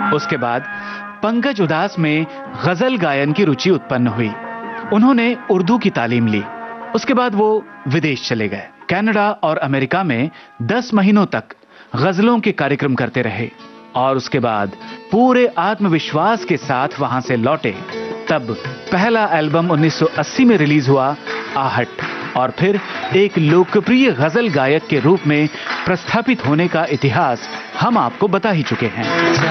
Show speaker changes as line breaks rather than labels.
उसके बाद पंकज उधास में गजल गायन की रुचि उत्पन्न हुई। उन्होंने उर्दू की तालीम ली। उसके बाद वो विदेश चले गए। कनाडा और अमेरिका में 10 महीनों तक गजलों के कार्यक्रम करते रहे और उसके बाद पूरे आत्मविश्वास के साथ वहां से लौटे। तब पहला एल्बम 1980 में रिलीज हुआ, आहट, और फिर एक लोकप्रिय गजल गायक के रूप में प्रस्थापित होने का इतिहास हम आपको बता ही चुके हैं।